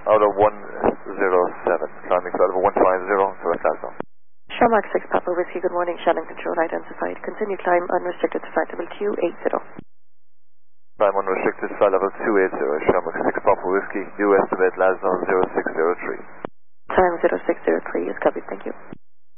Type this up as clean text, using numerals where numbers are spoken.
Out of 107, climbing flight level 150, direct Glasgow. Sharmark 6 Papa Whiskey, good morning, Shannon control identified. Continue climb unrestricted to flight level 280. Climb unrestricted, flight level 280, Sharmark 6 Papa Whiskey, new estimate Glasgow 0603. Time 0603 is copied, thank you.